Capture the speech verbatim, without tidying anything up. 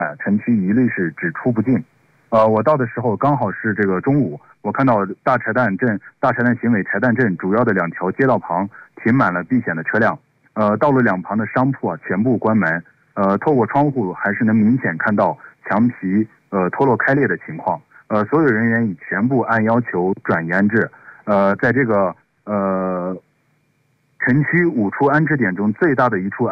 城区一律是只出不进。呃，我到的时候刚好是这个中午，我看到大柴旦镇、大柴旦行委柴旦镇主要的两条街道旁停满了避险的车辆，呃，道路两旁的商铺啊全部关门，呃，透过窗户还是能明显看到墙皮呃脱落开裂的情况，呃，所有人员已全部按要求转移安置，呃，在这个呃城区五处安置点中最大的一处。